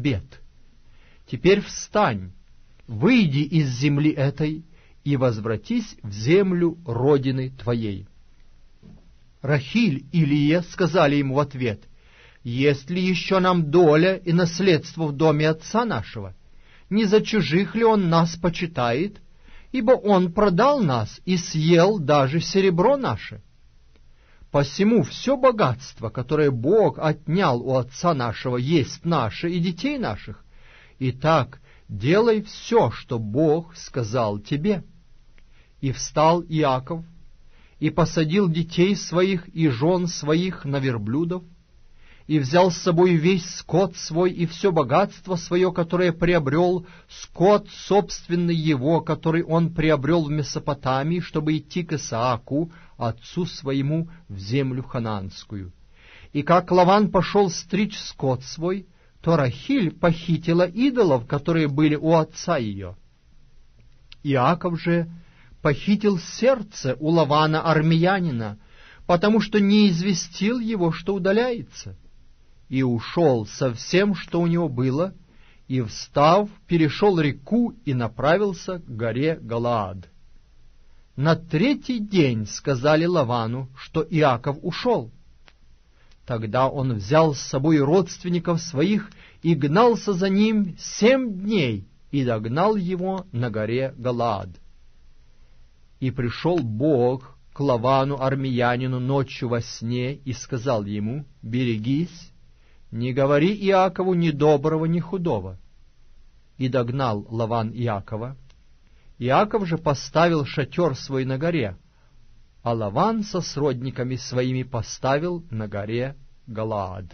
обет. Теперь встань, выйди из земли этой и возвратись в землю родины твоей». Рахиль и Лия сказали ему в ответ: «Есть ли еще нам доля и наследство в доме отца нашего? Не за чужих ли он нас почитает? Ибо он продал нас и съел даже серебро наше. Посему все богатство, которое Бог отнял у отца нашего, есть наше и детей наших. Итак, делай все, что Бог сказал тебе». И встал Иаков, и посадил детей своих и жен своих на верблюдов, и взял с собой весь скот свой и все богатство свое, которое приобрел, скот собственный его, который он приобрел в Месопотамии, чтобы идти к Исааку, отцу своему, в землю ханаанскую. И как Лаван пошел стричь скот свой, то Рахиль похитила идолов, которые были у отца ее. Иаков же похитил сердце у Лавана армиянина, потому что не известил его, что удаляется, и ушел со всем, что у него было, и, встав, перешел реку и направился к горе Галаад. На третий день сказали Лавану, что Иаков ушел. Тогда он взял с собой родственников своих и гнался за ним 7 дней, и догнал его на горе Галаад. И пришел Бог к Лавану армиянину ночью во сне и сказал ему: «Берегись, не говори Иакову ни доброго, ни худого». И догнал Лаван Иакова. Иаков же поставил шатер свой на горе, а Лаван со сродниками своими поставил на горе Галаад.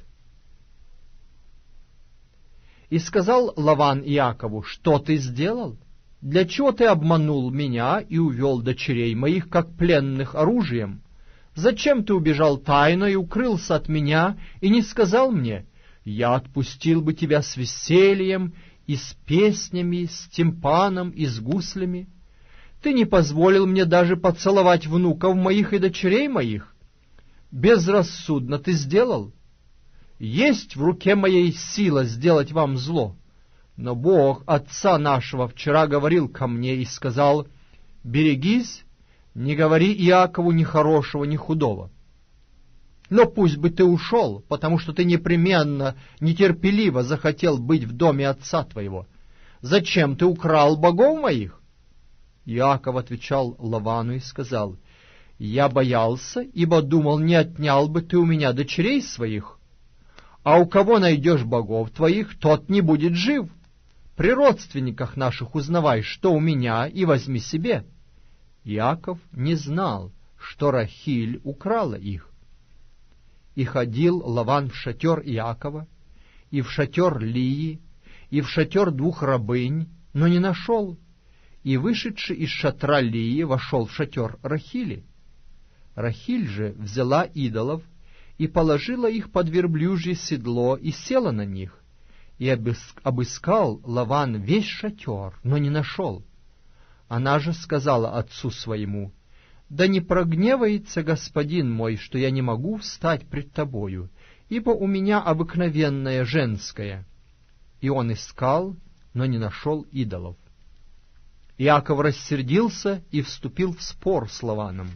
И сказал Лаван Иакову: «Что ты сделал? Для чего ты обманул меня и увел дочерей моих, как пленных, оружием? Зачем ты убежал тайно и укрылся от меня, и не сказал мне? Я отпустил бы тебя с весельем, и с песнями, с тимпаном, и с гуслями. Ты не позволил мне даже поцеловать внуков моих и дочерей моих. Безрассудно ты сделал. Есть в руке моей сила сделать вам зло. Но Бог отца нашего вчера говорил ко мне и сказал: берегись, не говори Иакову ни хорошего, ни худого. Но пусть бы ты ушел, потому что ты непременно, нетерпеливо захотел быть в доме отца твоего. Зачем ты украл богов моих?» Иаков отвечал Лавану и сказал: «Я боялся, ибо думал, не отнял бы ты у меня дочерей своих. А у кого найдешь богов твоих, тот не будет жив. При родственниках наших узнавай, что у меня, и возьми себе». Иаков не знал, что Рахиль украла их. И ходил Лаван в шатер Иакова, и в шатер Лии, и в шатер 2 рабынь, но не нашел. И, вышедший из шатра Лии, вошел в шатер Рахили. Рахиль же взяла идолов и положила их под верблюжье седло и села на них. И обыскал Лаван весь шатер, но не нашел. Она же сказала отцу своему: «Да не прогневается господин мой, что я не могу встать пред тобою, ибо у меня обыкновенное женское». И он искал, но не нашел идолов. Иаков рассердился и вступил в спор с Лаваном.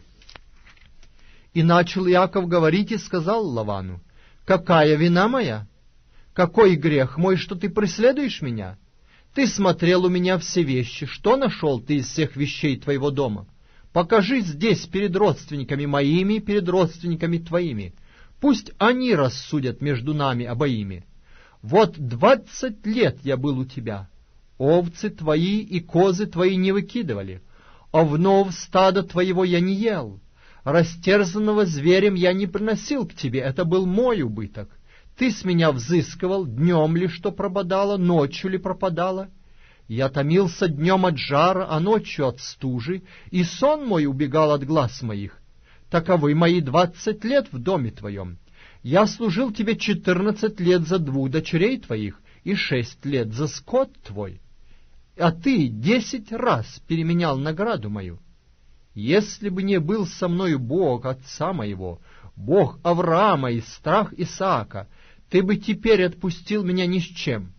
И начал Иаков говорить и сказал Лавану: «Какая вина моя? Какой грех мой, что ты преследуешь меня? Ты смотрел у меня все вещи. Что нашел ты из всех вещей твоего дома? Покажи здесь перед родственниками моими, перед родственниками твоими. Пусть они рассудят между нами обоими. Вот 20 лет я был у тебя. Овцы твои и козы твои не выкидывали. Овнов стада твоего я не ел. Растерзанного зверем я не приносил к тебе, это был мой убыток. Ты с меня взыскивал, днем ли что пропадало, ночью ли пропадало. Я томился днем от жара, а ночью от стужи, и сон мой убегал от глаз моих. Таковы мои 20 лет в доме твоем. Я служил тебе 14 лет за 2 дочерей твоих и 6 лет за скот твой. А ты 10 раз переменял награду мою. Если бы не был со мною Бог отца моего, Бог Авраама и страх Исаака, ты бы теперь отпустил меня ни с чем.